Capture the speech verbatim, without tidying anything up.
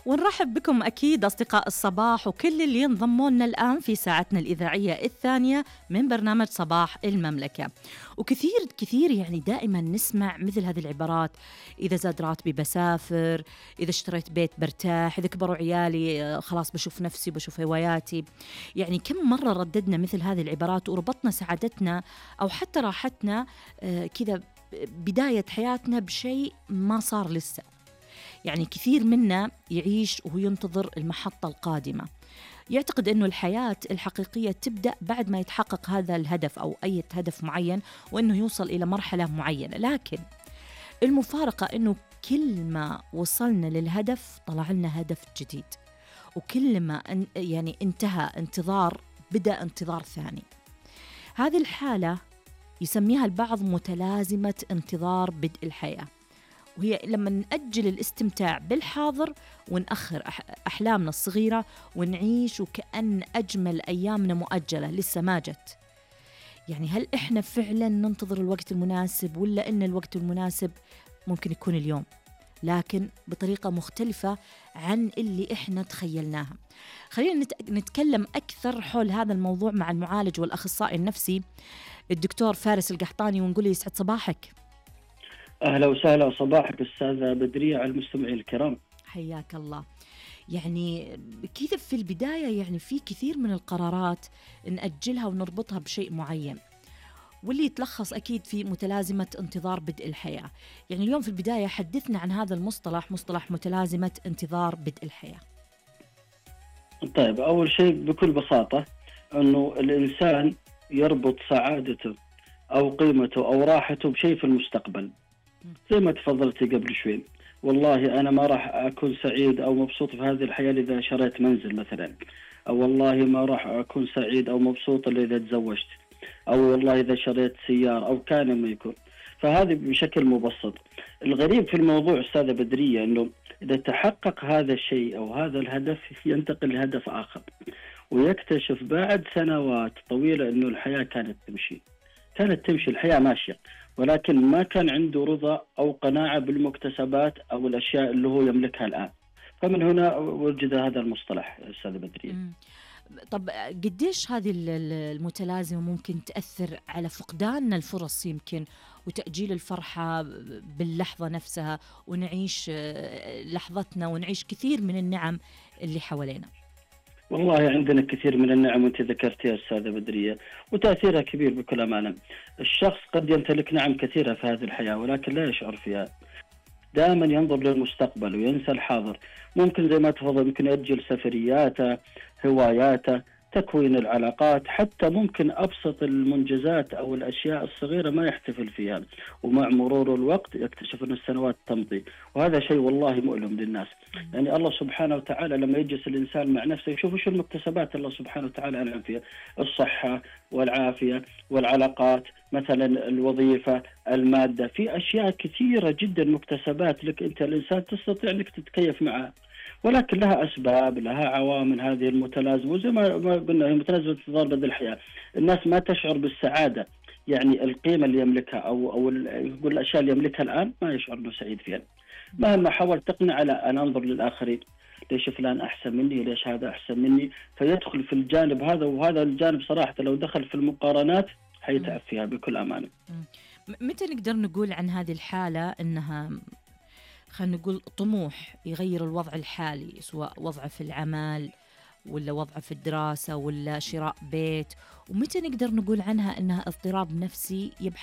ونرحب بكم أكيد أصدقاء الصباح وكل اللي ينضموا لنا الآن في ساعتنا الإذاعية الثانية من برنامج صباح المملكة. وكثير كثير يعني دائما نسمع مثل هذه العبارات: إذا زاد راتبي بسافر، إذا اشتريت بيت برتاح، إذا كبروا عيالي خلاص بشوف نفسي بشوف هواياتي. يعني كم مرة رددنا مثل هذه العبارات وربطنا سعادتنا أو حتى راحتنا آه كذا بداية حياتنا بشيء ما صار لسه. يعني كثير منا يعيش وهو ينتظر المحطة القادمة، يعتقد أنه الحياة الحقيقية تبدأ بعد ما يتحقق هذا الهدف أو أي هدف معين وأنه يوصل إلى مرحلة معينة. لكن المفارقة أنه كل ما وصلنا للهدف طلع لنا هدف جديد، وكل ما يعني انتهى انتظار بدأ انتظار ثاني. هذه الحالة يسميها البعض متلازمة انتظار بدء الحياة، وهي لما نأجل الاستمتاع بالحاضر ونأخر أحلامنا الصغيرة ونعيش وكأن أجمل أيامنا مؤجلة لسه ما جت. يعني هل إحنا فعلا ننتظر الوقت المناسب، ولا إن الوقت المناسب ممكن يكون اليوم لكن بطريقة مختلفة عن اللي إحنا تخيلناها؟ خلينا نتكلم أكثر حول هذا الموضوع مع المعالج والأخصائي النفسي الدكتور فارس القحطاني، ونقول يسعد صباحك. أهلا وسهلا، صباحك أستاذة بدرية على المستمعين الكرام. حياك الله. يعني كذا في البداية يعني في كثير من القرارات نأجلها ونربطها بشيء معين، واللي يتلخص أكيد في متلازمة انتظار بدء الحياة. يعني اليوم في البداية حدثنا عن هذا المصطلح، مصطلح متلازمة انتظار بدء الحياة. طيب، أول شيء بكل بساطة أنه الإنسان يربط سعادته أو قيمته أو راحته بشيء في المستقبل. زي ما تفضلتي قبل شوي، والله أنا ما راح أكون سعيد أو مبسوط في هذه الحياة إذا شريت منزل مثلا، أو والله ما راح أكون سعيد أو مبسوط إذا تزوجت، أو والله إذا شريت سيارة أو كان ما يكون. فهذه بشكل مبسط. الغريب في الموضوع أستاذة بدرية أنه إذا تحقق هذا الشيء أو هذا الهدف ينتقل لهدف آخر، ويكتشف بعد سنوات طويلة أنه الحياة كانت تمشي كانت تمشي الحياة ماشية، ولكن ما كان عنده رضا أو قناعة بالمكتسبات أو الأشياء اللي هو يملكها الآن. فمن هنا وجد هذا المصطلح أستاذة بدرية. طب قديش هذه المتلازمة ممكن تأثر على فقداننا الفرص يمكن، وتأجيل الفرحة باللحظة نفسها، ونعيش لحظتنا ونعيش كثير من النعم اللي حوالينا؟ والله عندنا كثير من النعم وانت ذكرتيها أستاذة بدرية، وتأثيرها كبير بكل أمانة. الشخص قد يمتلك نعم كثيرة في هذه الحياة ولكن لا يشعر فيها، دائما ينظر للمستقبل وينسى الحاضر. ممكن زي ما تفضل ممكن يأجل سفرياته، هواياته، تكوين العلاقات، حتى ممكن أبسط المنجزات أو الأشياء الصغيرة ما يحتفل فيها، ومع مرور الوقت يكتشف أن السنوات تمضي. وهذا شيء والله مؤلم للناس. يعني الله سبحانه وتعالى لما يجلس الإنسان مع نفسه يشوف وش المكتسبات الله سبحانه وتعالى أنعم فيها: الصحة والعافية والعلاقات، مثلا الوظيفة، المادة، في أشياء كثيرة جدا مكتسبات لك أنت الإنسان تستطيع أنك تتكيف معها، ولكن لها أسباب، لها عوامل. هذه المتلازمة وزي ما قلنا هي متلازمة انتظار بدء الحياة. الناس ما تشعر بالسعادة، يعني القيمة اللي يملكها أو أو يقول الأشياء اللي يملكها الآن ما يشعر إنه سعيد فيها. مهما حاول تقنع على أن أنظر للآخرين، ليش فلان أحسن مني، ليش هذا أحسن مني، فيدخل في الجانب هذا. وهذا الجانب صراحة لو دخل في المقارنات حيتعب فيها بكل أمانة. متى نقدر نقول عن هذه الحالة إنها خلينا نقول طموح يغير الوضع الحالي، سواء وضعه في العمل ولا وضعه في الدراسة ولا شراء بيت؟ ومتى نقدر نقول عنها إنها اضطراب نفسي يبحث